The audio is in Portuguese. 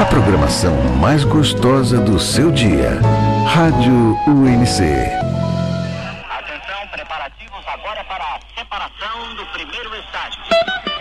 A programação mais gostosa do seu dia. Rádio UNC. Atenção, preparativos agora para a separação do primeiro estágio.